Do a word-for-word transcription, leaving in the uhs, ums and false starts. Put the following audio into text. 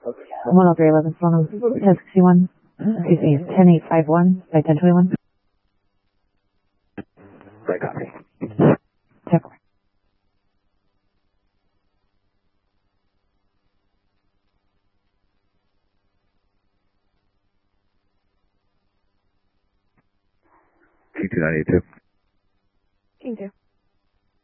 one oh three eleven, ten sixty-one, excuse me, ten eight five one by ten twenty-one. Right, copy. Check. King two nine eight two. King two.